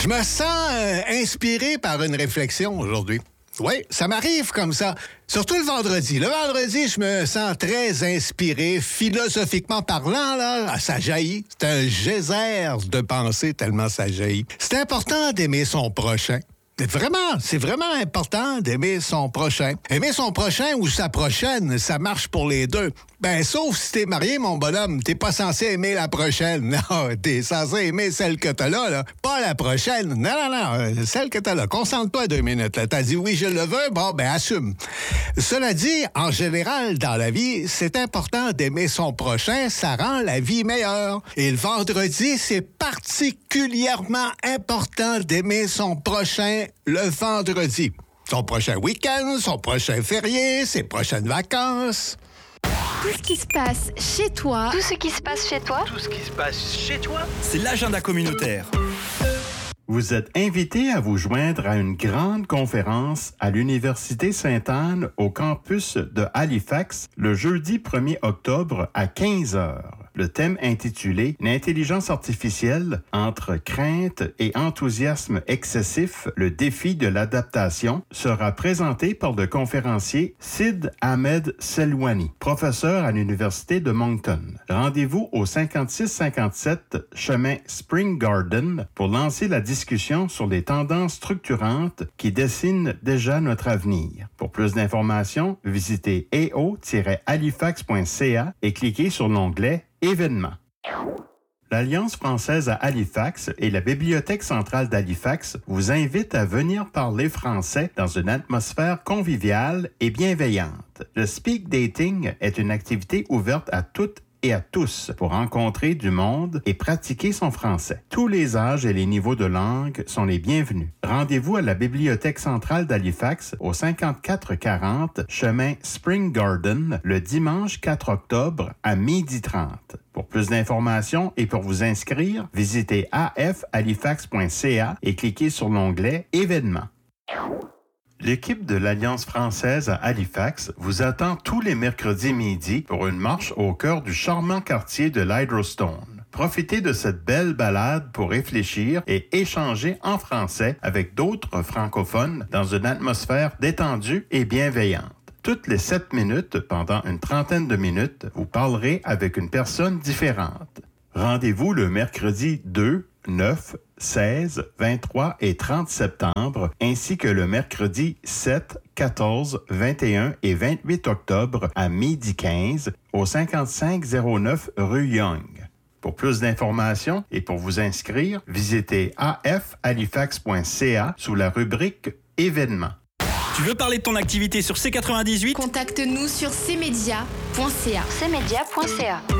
Je me sens inspiré par une réflexion aujourd'hui. Oui, ça m'arrive comme ça. Surtout le vendredi. Le vendredi, je me sens très inspiré, philosophiquement parlant, là, ça jaillit. C'est un geyser de pensée tellement ça jaillit. C'est important d'aimer son prochain. Vraiment, c'est vraiment important d'aimer son prochain. Aimer son prochain ou sa prochaine, ça marche pour les deux. Ben, sauf si t'es marié, mon bonhomme, t'es pas censé aimer la prochaine. Non, t'es censé aimer celle que t'as là. Pas la prochaine. Non, celle que t'as là. Concentre-toi 2 minutes, là. T'as dit oui, je le veux, bon, ben, assume. Cela dit, en général, dans la vie, c'est important d'aimer son prochain, ça rend la vie meilleure. Et le vendredi, c'est particulièrement important d'aimer son prochain le vendredi. Son prochain week-end, son prochain férié, ses prochaines vacances. Tout ce qui se passe chez toi. Tout ce qui se passe chez toi. Tout ce qui se passe chez toi. C'est l'agenda communautaire. Vous êtes invité à vous joindre à une grande conférence à l'Université Sainte-Anne au campus de Halifax le jeudi 1er octobre à 15h. Le thème intitulé « L'intelligence artificielle entre crainte et enthousiasme excessif, le défi de l'adaptation » sera présenté par le conférencier Sid Ahmed Selwani, professeur à l'Université de Moncton. Rendez-vous au 5657 chemin Spring Garden pour lancer la discussion sur les tendances structurantes qui dessinent déjà notre avenir. Pour plus d'informations, visitez ao-halifax.ca et cliquez sur l'onglet Événements. L'Alliance française à Halifax et la Bibliothèque centrale d'Halifax vous invitent à venir parler français dans une atmosphère conviviale et bienveillante. Le speak dating est une activité ouverte à toutes et à tous pour rencontrer du monde et pratiquer son français. Tous les âges et les niveaux de langue sont les bienvenus. Rendez-vous à la Bibliothèque centrale d'Halifax au 5440 chemin Spring Garden le dimanche 4 octobre à 12h30. Pour plus d'informations et pour vous inscrire, visitez afhalifax.ca et cliquez sur l'onglet Événements. L'équipe de l'Alliance française à Halifax vous attend tous les mercredis midi pour une marche au cœur du charmant quartier de l'Hydrostone. Profitez de cette belle balade pour réfléchir et échanger en français avec d'autres francophones dans une atmosphère détendue et bienveillante. Toutes les 7 minutes, pendant une trentaine de minutes, vous parlerez avec une personne différente. Rendez-vous le mercredi 2, 9, 16, 23 et 30 septembre, ainsi que le mercredi 7, 14, 21 et 28 octobre à 12h15 au 5509 rue Young. Pour plus d'informations et pour vous inscrire, visitez afhalifax.ca sous la rubrique Événements. Tu veux parler de ton activité sur C98? Contacte-nous sur cmedia.ca. cmedia.ca.